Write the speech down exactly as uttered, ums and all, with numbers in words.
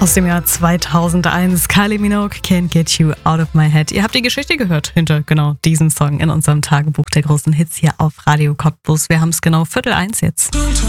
Aus dem Jahr zweitausendeins, Kylie Minogue, Can't Get You Out of My Head. Ihr habt die Geschichte gehört hinter genau diesem Song in unserem Tagebuch der großen Hits hier auf Radio Cottbus. Wir haben es genau Viertel eins jetzt.